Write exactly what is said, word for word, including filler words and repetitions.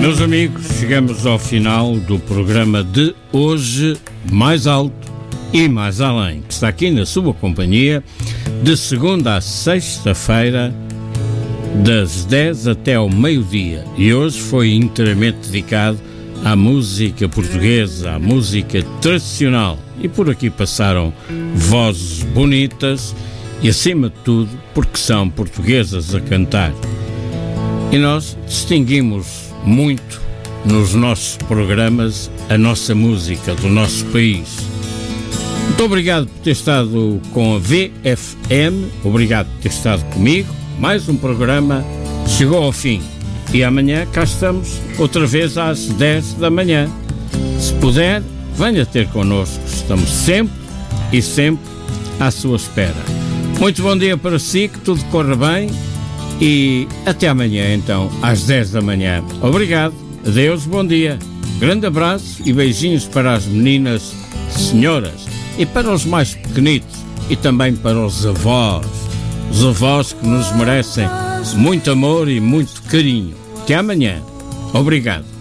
Meus amigos, chegamos ao final do programa de hoje, Mais Alto e Mais Além, que está aqui na sua companhia, de segunda a sexta-feira, das dez até ao meio-dia. E hoje foi inteiramente dedicado à música portuguesa, à música tradicional. E por aqui passaram vozes bonitas e, acima de tudo, porque são portuguesas a cantar. E nós distinguimos muito nos nossos programas a nossa música do nosso país. Muito obrigado por ter estado com a V F M, obrigado por ter estado comigo. Mais um programa chegou ao fim e amanhã cá estamos outra vez às dez da manhã. Se puder, venha ter connosco, estamos sempre e sempre à sua espera. Muito bom dia para si, que tudo corra bem. E até amanhã, então, às dez da manhã. Obrigado, adeus, bom dia. Grande abraço e beijinhos para as meninas senhoras e para os mais pequenitos e também para os avós. Os avós que nos merecem muito amor e muito carinho. Até amanhã. Obrigado.